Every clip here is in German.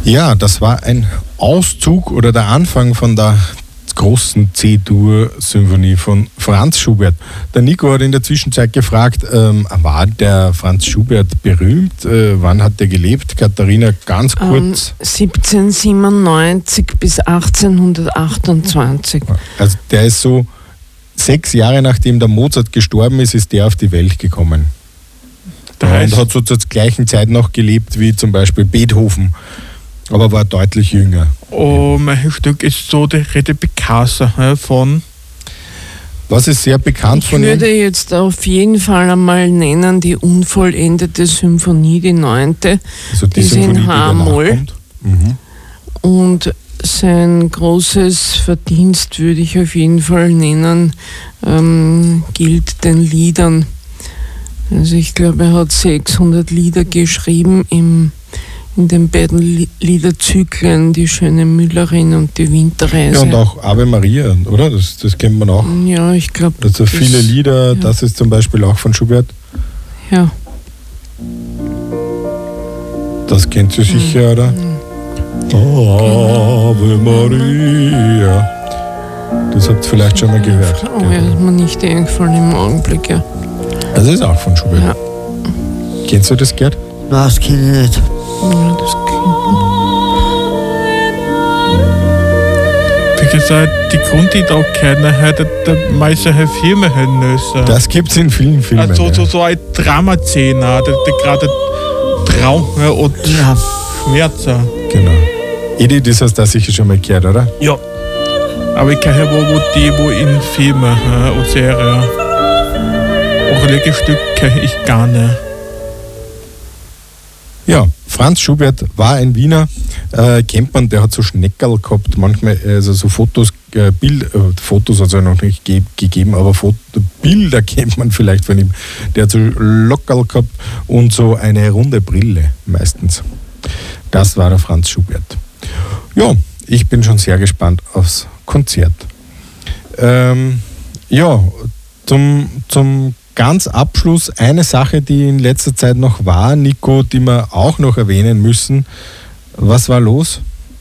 Ja, das war ein Auszug oder der Anfang von der großen C-Dur-Symphonie von Franz Schubert. Der Nico hat in der Zwischenzeit gefragt, war der Franz Schubert berühmt? Wann hat er gelebt? Katharina, ganz kurz. 1797 bis 1828. Also der ist so 6 Jahre nachdem der Mozart gestorben ist der auf die Welt gekommen. Und hat so zur gleichen Zeit noch gelebt wie zum Beispiel Beethoven. Aber war deutlich jünger. Oh, mein Stück ist so die Rede Picasso von. Was ist sehr bekannt von ihm? Ich würde jetzt auf jeden Fall einmal nennen die unvollendete Symphonie, die 9. Also die Symphonie, in H-Moll. Und sein großes Verdienst würde ich auf jeden Fall nennen, gilt den Liedern. Also ich glaube, er hat 600 Lieder geschrieben in den beiden Liederzyklen, die schöne Müllerin und die Winterreise. Ja, und auch Ave Maria, oder? Das kennt man auch. Ja, ich glaube. Also viele Lieder, ja. Das ist zum Beispiel auch von Schubert. Ja. Das kennt sie sicher, oder? Ave Maria. Das habt ihr vielleicht schon mal gehört. Oh ja, das ist mir nicht eingefallen im Augenblick, ja. Das ist auch von Schubert. Ja. Kennst du das, Gerd? Nein, das kenne ich nicht. Ja, das Wie gesagt, die Grundidee kennen, der meiste Filme lösen. Das gibt es in vielen Filmen. Also so eine Dramaszene, der gerade Traum und Schmerzen. Genau. Edi, das hast du sicher schon mal gehört, oder? Ja. Aber ich kenne wo in Filmen und Serien. Auch ein Stück kenne ich gar nicht. Ja, Franz Schubert war ein Wiener, kennt man, der hat so Schneckerl gehabt, manchmal, also so Fotos, Fotos hat es ja noch nicht gegeben, aber Bilder kennt man vielleicht von ihm. Der hat so Lockerl gehabt und so eine runde Brille meistens. Das war der Franz Schubert. Ja, ich bin schon sehr gespannt aufs Konzert. Ja, zum ganz Abschluss eine Sache, die in letzter Zeit noch war, Nico, die wir auch noch erwähnen müssen. Was war los?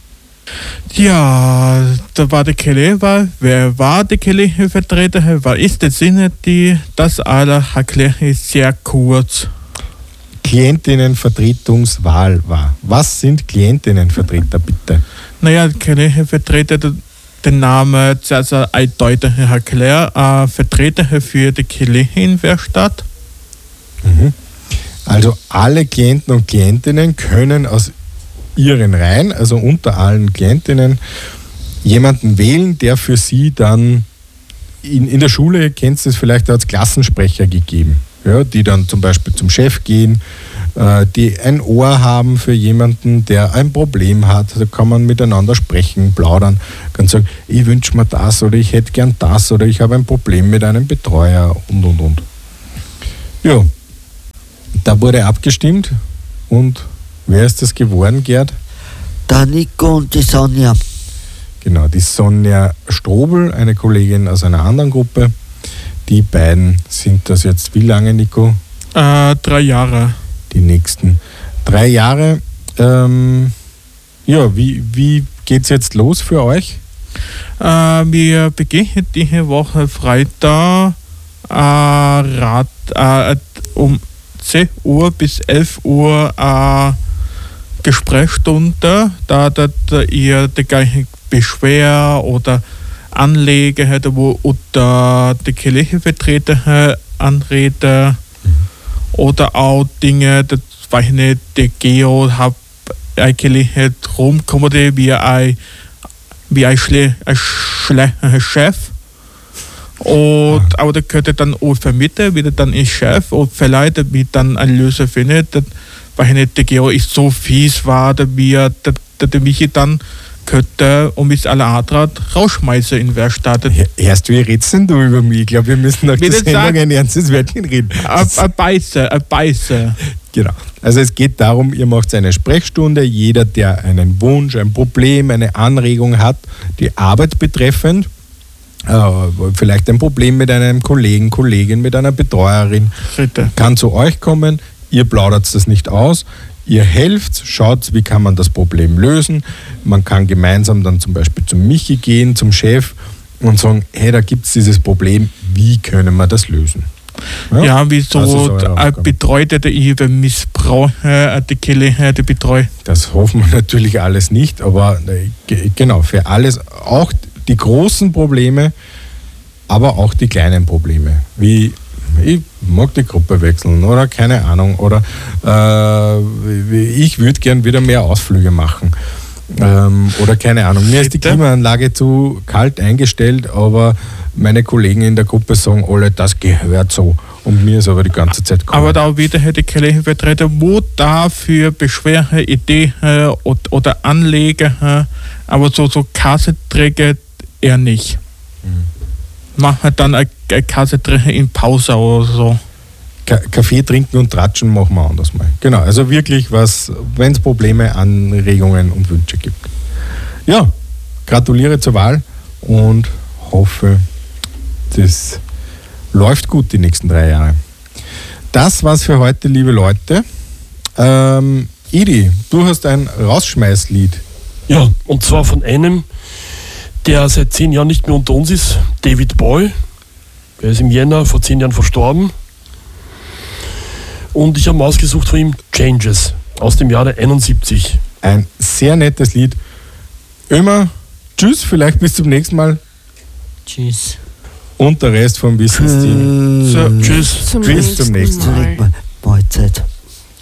Ja, da war der Kelle, wer war der Kelle-Vertreter? Was ist der Sinn? Das alle erkläre ich sehr kurz. Klientinnenvertretungswahl war. Was sind Klientinnenvertreter, bitte? Naja, Kelle-Vertreter, der Name sehr eindeutig erklärt, Vertreter für die Kelle-Werkstatt. Also alle Klienten und Klientinnen können aus ihren Reihen, also unter allen Klientinnen, jemanden wählen, der für sie dann in der Schule, kennst du es vielleicht, als Klassensprecher gegeben, ja, die dann zum Beispiel zum Chef gehen, die ein Ohr haben für jemanden, der ein Problem hat. Da kann man miteinander sprechen, plaudern, kann sagen, ich wünsche mir das oder ich hätte gern das oder ich habe ein Problem mit einem Betreuer und. Ja, da wurde abgestimmt und wer ist das geworden, Gerd? Der Nico und die Sonja. Genau, die Sonja Strobel, eine Kollegin aus einer anderen Gruppe. Die beiden sind das jetzt wie lange, Nico? 3 Jahre. Die nächsten 3 Jahre. Ja, wie geht's jetzt los für euch? Wir beginnen diese Woche Freitag um 10 Uhr bis 11 Uhr Gesprächsstunde, da ihr die gleiche Beschwer oder Anliegen hätte, wo oder die Kirchenvertreter anreden. Oder auch Dinge, das weiß ich nicht, der Geo hat eigentlich rumkommen wie ein schlechter Chef. Und aber der könnte dann auch vermitteln, wie der dann ist Chef und vielleicht wie dann eine Lösung findet. Weil nicht der Geo ist so fies war, der Michi dann könnte und bis alle anderen rausschmeißen in Werkstatt. Erst wie redest denn du über mich? Ich glaube, wir müssen nach der Sendung ein ernstes Wörtchen reden. Ein Beiße. Genau. Also es geht darum, ihr macht eine Sprechstunde. Jeder, der einen Wunsch, ein Problem, eine Anregung hat, die Arbeit betreffend, vielleicht ein Problem mit einem Kollegen, Kollegin, mit einer Betreuerin, kann zu euch kommen. Ihr plaudert das nicht aus. ihr helft, schaut, wie kann man das Problem lösen. Man kann gemeinsam dann zum Beispiel zum Michi gehen, zum Chef und sagen, hey, da gibt es dieses Problem, wie können wir das lösen? Ja, wie so Also so eine Betreute der Ehe missbrauchen, die Gelegenheit, die betreuen. Das hoffen wir natürlich alles nicht, aber genau, für alles, auch die großen Probleme, aber auch die kleinen Probleme, wie ich mag die Gruppe wechseln oder keine Ahnung, oder ich würde gern wieder mehr Ausflüge machen. Oder keine Ahnung, mir ist die Klimaanlage zu kalt eingestellt, aber meine Kollegen in der Gruppe sagen alle, das gehört so. Und mir ist aber die ganze Zeit kalt. Aber da wieder die Kirchenvertreter, wo dafür Beschwerde, Ideen oder Anliegen, aber so Kasseträger eher nicht. Machen dann eine Kasseträger in Pause oder so. Kaffee trinken und tratschen machen wir anders mal. Genau, also wirklich was, wenn es Probleme, Anregungen und Wünsche gibt. Ja, gratuliere zur Wahl und hoffe, das läuft gut die nächsten 3 Jahre. Das war's für heute, liebe Leute. Idi, du hast ein Rausschmeißlied. Ja, und zwar von einem, der seit 10 Jahren nicht mehr unter uns ist, David Bowie. Er ist im Jänner vor 10 Jahren verstorben. Und ich habe mal ausgesucht von ihm Changes aus dem Jahre 71. Ein sehr nettes Lied. Immer tschüss, vielleicht bis zum nächsten Mal. Tschüss. Und der Rest vom Wissensteam. So, tschüss. Bis zum nächsten Mal. Mahlzeit.